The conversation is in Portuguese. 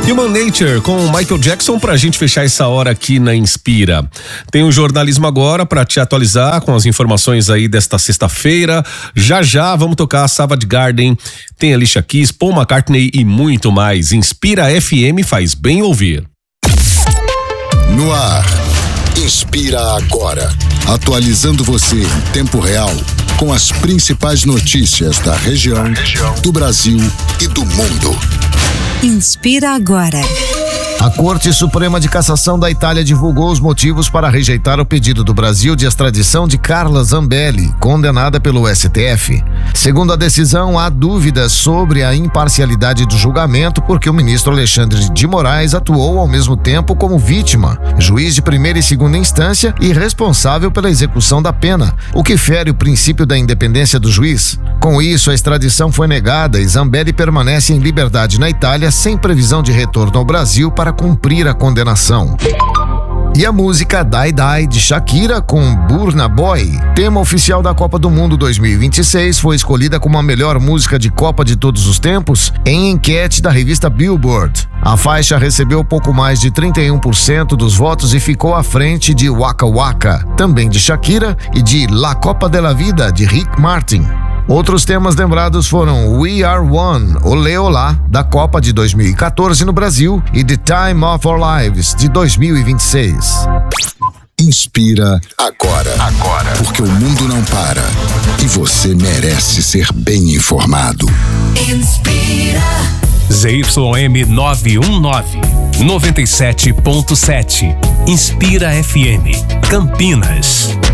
Human Nature com Michael Jackson pra gente fechar essa hora aqui na Inspira. Tem o Jornalismo Agora pra te atualizar com as informações aí desta sexta-feira. Já vamos tocar Savage Garden, tem Alicia Keys, Paul McCartney e muito mais. Inspira FM faz bem ouvir. No ar, Inspira Agora. Atualizando você em tempo real com as principais notícias da região, do Brasil e do mundo. Inspira Agora. A Corte Suprema de Cassação da Itália divulgou os motivos para rejeitar o pedido do Brasil de extradição de Carla Zambelli, condenada pelo STF. Segundo a decisão, há dúvidas sobre a imparcialidade do julgamento porque o ministro Alexandre de Moraes atuou ao mesmo tempo como vítima, juiz de primeira e segunda instância e responsável pela execução da pena, o que fere o princípio da independência do juiz. Com isso, a extradição foi negada e Zambelli permanece em liberdade na Itália sem previsão de retorno ao Brasil para cumprir a condenação. E a música Die Die de Shakira com Burna Boy, tema oficial da Copa do Mundo 2026, foi escolhida como a melhor música de Copa de todos os tempos em enquete da revista Billboard. A faixa recebeu pouco mais de 31% dos votos e ficou à frente de Waka Waka, também de Shakira, e de La Copa de la Vida de Rick Martin. Outros temas lembrados foram We Are One, Olê Olá, da Copa de 2014 no Brasil, e The Time of Our Lives, de 2026. Inspira Agora. Porque o mundo não para e você merece ser bem informado. Inspira. ZYM 919, 97.7. Inspira FM, Campinas.